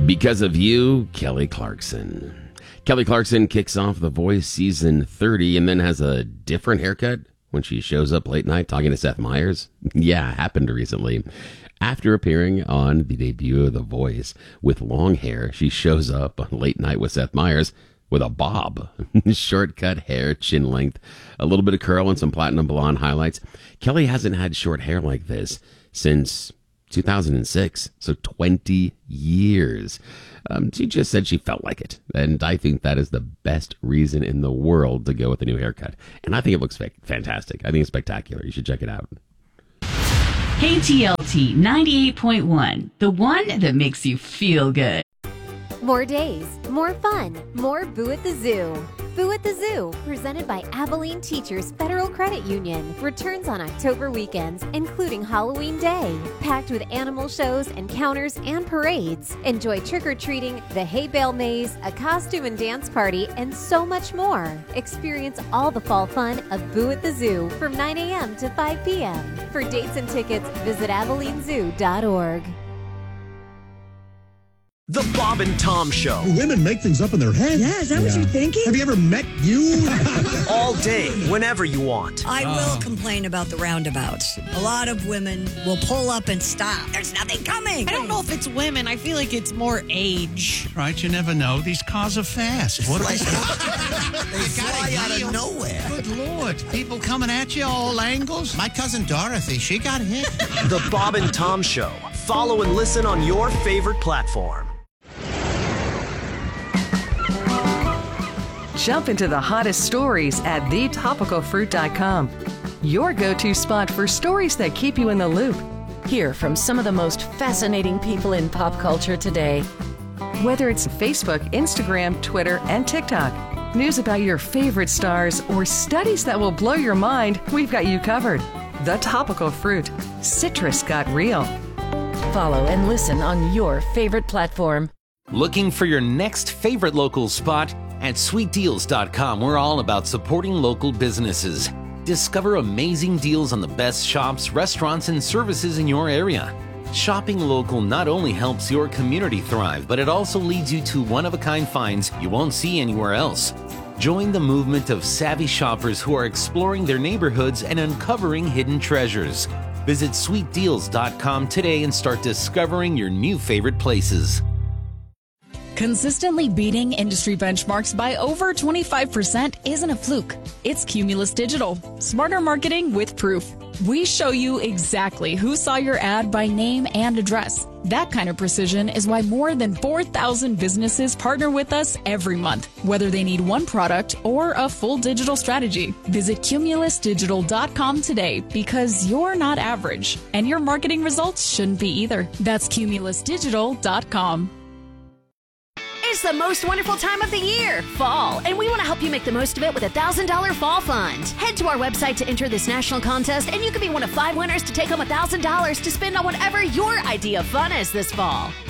Because of You, Kelly Clarkson. Kelly Clarkson kicks off The Voice season 30 and then has a different haircut when she shows up late night talking to Seth Meyers. Yeah, happened recently. After appearing on the debut of The Voice with long hair, she shows up on Late Night with Seth Meyers with a bob. Short cut hair, chin length, a little bit of curl and some platinum blonde highlights. Kelly hasn't had short hair like this since 2006, so 20 years. She just said she felt like it, and I think that is the best reason in the world to go with a new haircut. And I think it looks fantastic. I think it's spectacular. You should check it out. KTLT 98.1, the one that makes you feel good. More days, more fun, more Boo at the Zoo. Boo at the Zoo, presented by Abilene Teachers Federal Credit Union, returns on October weekends, including Halloween Day. Packed with animal shows, encounters, and parades. Enjoy trick-or-treating, the hay bale maze, a costume and dance party, and so much more. Experience all the fall fun of Boo at the Zoo from 9 a.m. to 5 p.m. For dates and tickets, visit AbileneZoo.org. The Bob and Tom Show. Women make things up in their head. Yeah, is that what you're thinking? Have you ever met you? All day, whenever you want. I will complain about the roundabouts. A lot of women will pull up and stop. There's nothing coming. I don't know if it's women. I feel like it's more age. Right, you never know. These cars are fast. What They fly out of nowhere. Good Lord. People coming at you all angles. My cousin Dorothy, she got hit. The Bob and Tom Show. Follow and listen on your favorite platform. Jump into the hottest stories at thetopicalfruit.com. Your go-to spot for stories that keep you in the loop. Hear from some of the most fascinating people in pop culture today. Whether it's Facebook, Instagram, Twitter, and TikTok, news about your favorite stars, or studies that will blow your mind, we've got you covered. The Topical Fruit. Citrus got real. Follow and listen on your favorite platform. Looking for your next favorite local spot? At sweetdeals.com, we're all about supporting local businesses. Discover amazing deals on the best shops, restaurants, and services in your area. Shopping local not only helps your community thrive, but it also leads you to one-of-a-kind finds you won't see anywhere else. Join the movement of savvy shoppers who are exploring their neighborhoods and uncovering hidden treasures. Visit sweetdeals.com today and start discovering your new favorite places. Consistently beating industry benchmarks by over 25% isn't a fluke. It's Cumulus Digital. Smarter marketing with proof. We show you exactly who saw your ad by name and address. That kind of precision is why more than 4,000 businesses partner with us every month, whether they need one product or a full digital strategy. Visit cumulusdigital.com today because you're not average, and your marketing results shouldn't be either. That's cumulusdigital.com. It's the most wonderful time of the year, fall, and we want to help you make the most of it with a $1,000 fall fund. Head to our website to enter this national contest, and you could be one of 5 winners to take home $1,000 to spend on whatever your idea of fun is this fall.